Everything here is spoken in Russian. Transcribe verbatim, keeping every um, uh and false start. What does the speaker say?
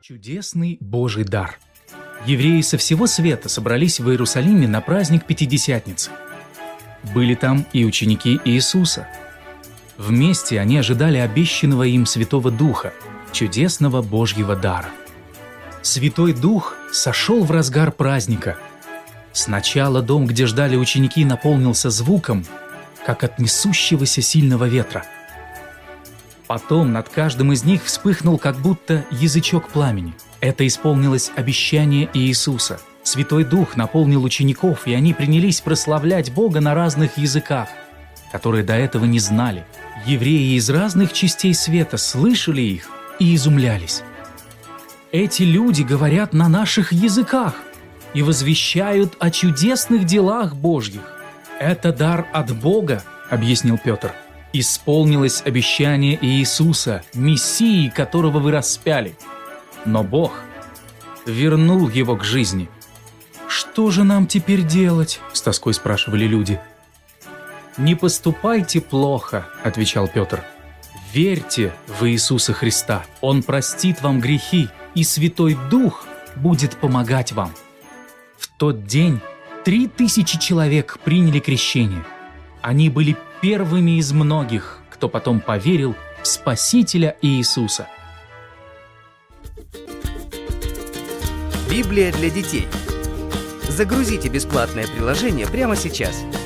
Чудесный Божий дар. Евреи со всего света собрались в Иерусалиме на праздник Пятидесятницы. Были там и ученики Иисуса. Вместе они ожидали обещанного им Святого Духа, чудесного Божьего дара. Святой Дух сошел в разгар праздника. Сначала дом, где ждали ученики, наполнился звуком, как от несущегося сильного ветра. Потом над каждым из них вспыхнул как будто язычок пламени. Это исполнилось обещание Иисуса. Святой Дух наполнил учеников, и они принялись прославлять Бога на разных языках, которые до этого не знали. Евреи из разных частей света слышали их и изумлялись. «Эти люди говорят на наших языках и возвещают о чудесных делах Божьих. Это дар от Бога», — объяснил Петр. «Исполнилось обещание Иисуса, Мессии, которого вы распяли. Но Бог вернул его к жизни». «Что же нам теперь делать?» — с тоской спрашивали люди. «Не поступайте плохо», — отвечал Петр. «Верьте в Иисуса Христа. Он простит вам грехи, и Святой Дух будет помогать вам». В тот день три тысячи человек приняли крещение. Они были первыми из многих, кто потом поверил в Спасителя Иисуса. Библия для детей. Загрузите бесплатное приложение прямо сейчас.